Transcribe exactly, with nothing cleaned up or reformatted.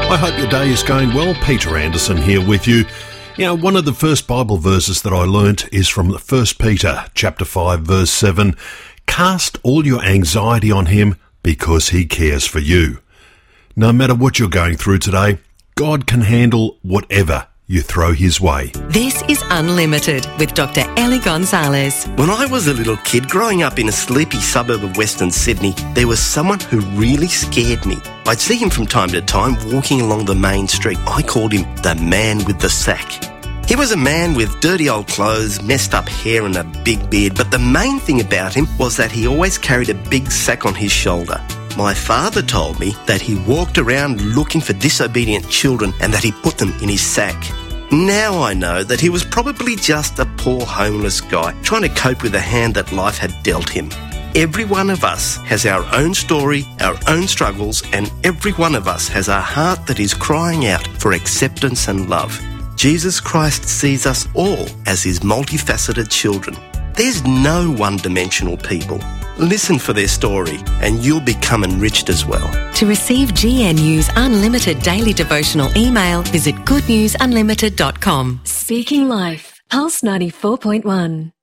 I hope your day is going well. Peter Anderson here with you. You know, one of the first Bible verses that I learnt is from First Peter chapter five, verse seven. Cast all your anxiety on him because he cares for you. No matter what you're going through today, God can handle whatever you throw his way. This is Unlimited with Doctor Ellie Gonzalez. When I was a little kid growing up in a sleepy suburb of Western Sydney, there was someone who really scared me. I'd see him from time to time walking along the main street. I called him the man with the sack. He was a man with dirty old clothes, messed up hair and a big beard, but the main thing about him was that he always carried a big sack on his shoulder. My father told me that he walked around looking for disobedient children and that he put them in his sack. Now I know that he was probably just a poor homeless guy trying to cope with the hand that life had dealt him. Every one of us has our own story, our own struggles, and every one of us has a heart that is crying out for acceptance and love. Jesus Christ sees us all as his multifaceted children. There's no one-dimensional people. Listen for their story and you'll become enriched as well. To receive G N U's unlimited daily devotional email, visit good news unlimited dot com. Speaking Life, Pulse ninety-four point one.